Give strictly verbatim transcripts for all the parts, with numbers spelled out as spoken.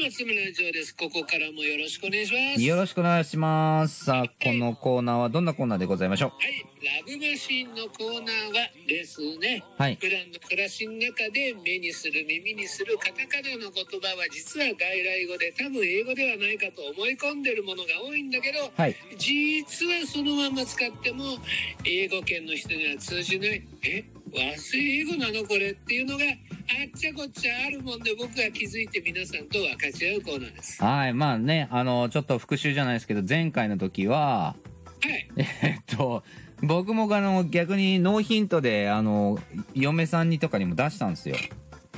松村城です。ここからもよろしくお願いします。 よろしくお願いします。さあ、このコーナーはどんなコーナーでございましょう。 はい、ラブマシーンのコーナーはですね、 はい、 普段の暮らしの中で目にする耳にするカタカナの言葉は実は外来語で多分英語ではないかと思い込んでるものが多いんだけど、 はい、 実はそのまま使っても英語圏の人には通じない、え和製英語なのこれっていうのがあっちゃこっちゃあるもんで、僕が気づいて皆さんと分かち合うコーナーです。 はい、まあね、あのちょっと復習じゃないですけど、前回の時は、 はい、 えっと僕もあの逆にノーヒントであの嫁さんにとかにも出したんですよ。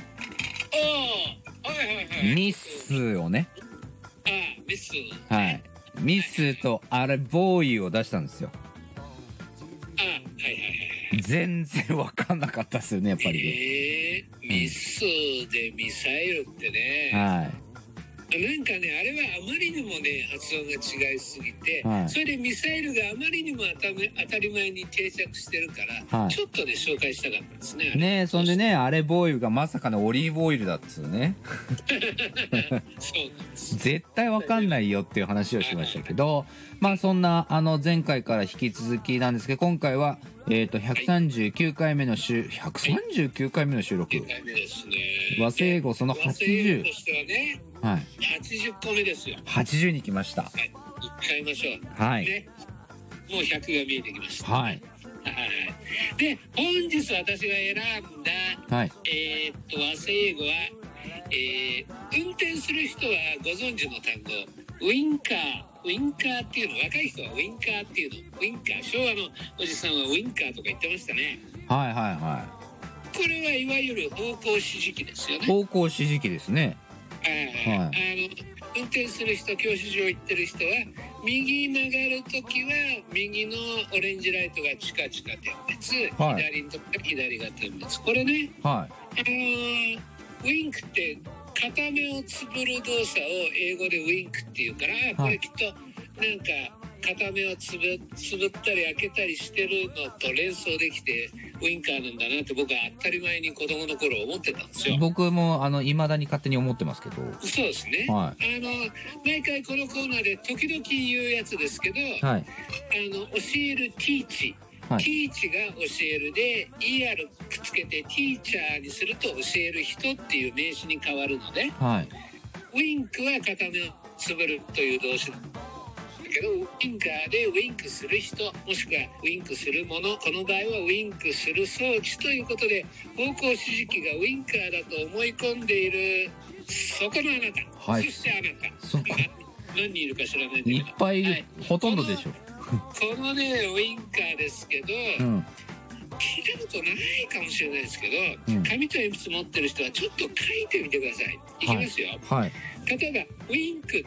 ああ、はいはいはい。 ミスをね。 ああ、ミス。 はい。ミスとあれボーイを出したんですよ。 ああ、はいはいはい。 全然分かんなかったですよね、やっぱり。 えー、ミスでミサイルってね。 はい。 なんかね、あれはあまりにもね、発音が違いすぎて、 はい、 それでミサイルがあまりにも当ため当たり前に定着してるから、はい、ちょっとね、紹介したかったですね。 ねえ、そんでね、あれボーイがまさかのオリーブオイルだっつうね。 そうなんです。 絶対わかんないよっていう話をしましたけど、まあそんな、あの、前回から引き続きなんですけど、今回は、えっと、ひゃくさんじゅうきゅうかいめの週、ひゃくさんじゅうきゅうかいめの収録。 きゅうかいめですね。 和製英語そのはちじゅう。 和製英語としてはね、 はい。 はちじゅっこめですよ。 はちじゅうに来ました。 はい。いっかいましょう。 はい。 ね。もうひゃくが見えてきました。 はい。 はい。で、本日私が選んだ、 はい、 えー、っと、和製英語は、えー、運転する人はご存知の単語、ウインカー。ウインカーっていうの、若い人はウインカーっていうの。ウインカー。昭和のおじさんはウインカーとか言ってましたね。 はいはいはい。これはいわゆる方向指示器ですよね。 方向指示器ですね。 はい、はい。あの、運転する人、教習所行ってる人は、右曲がるときは、右のオレンジライトがチカチカ点滅、はい、左のとこから左が点滅。これね、 はい、 あのウインクって片目をつぶる動作を英語でウインクっていうから、はい、これきっとなんか片目をつぶ、つぶったり開けたりしてるのと連想できてウインカーなんだなって僕は当たり前に子供の頃思ってたんですよ。 僕もあの未だに勝手に思ってますけど。 そうですね、はい、あの毎回このコーナーで時々言うやつですけど、はい、あの教えるティーチ、はい、ティーチが教えるで イーアール くっつけてティーチャーにすると教える人っていう名詞に変わるので、はい、ウインクは片目をつぶるという動詞だけど、ウインカーでウインクする人もしくはウインクするもの、この場合はウインクする装置ということで方向指示器がウインカーだと思い込んでいるそこのあなた、はい、そしてあなた、そこ何人いるか知らないんだけどいっぱいいる、はい、ほとんどでしょ。 このねウインカーですけど、うん、聞いたことないかもしれないですけど、うん、紙と鉛筆持ってる人はちょっと書いてみてください。いきますよ、はいはい、例えばウインクって、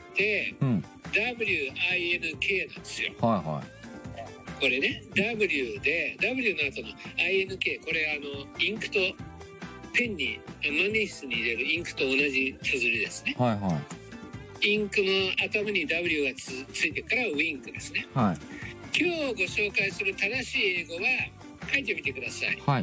うん、ダブリューアイエヌケー なんですよ、はいはい、これね W で W の後の アイエヌケー、 これあのインクとペンに万年筆に入れるインクと同じ綴りですね、はいはい、インクの頭に W が つ, ついてからウインクですね、はい、今日ご紹介する正しい英語は書いてみてください、はい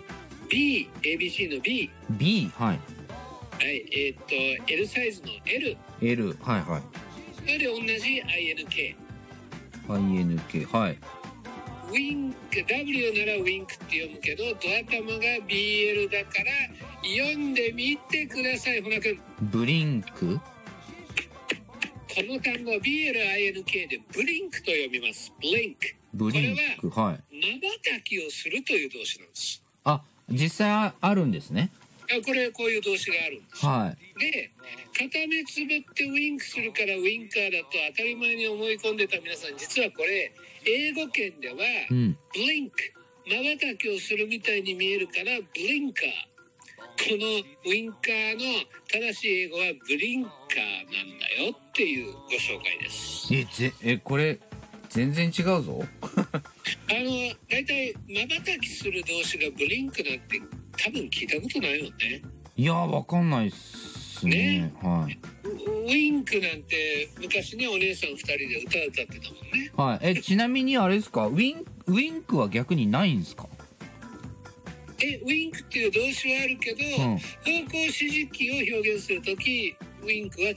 、B、エービーシー の B、 B、はい、 はい、えー、っと L サイズの L、 L、はいはい、 それで同じ アイエヌケー、 アイエヌケー、はい、 ウィンク W ならウィンクって読むけどド頭が ビーエル だから読んでみてください。ほなくん、 ブリンク、 この単語は ビーエルアイエヌケー でブリンクと読みます。ブリンク、 ブリンク、 これは瞬きをするという動詞なんです。 あ、実際あるんですね。 これこういう動詞があるんです、はい、で片目つぶってウインクするからウインカーだと当たり前に思い込んでた皆さん、実はこれ英語圏では、うん、ブリンク、瞬きをするみたいに見えるからブリンカー、このウインカーの正しい英語はブリンカーなんだよっていうご紹介です。 え、ぜえこれ全然違うぞあのだいたい瞬きする動詞がブリンクなんて多分聞いたことないよね。 いやわかんないっすね。ね、はい。 ウインクなんて昔ねお姉さんふたりで歌歌ってたもんね。 はい。えちなみにあれですか、ウィンウインクは逆にないんですか。 えウインクっていう動詞はあるけど、うん、方向指示器を表現するときウインクは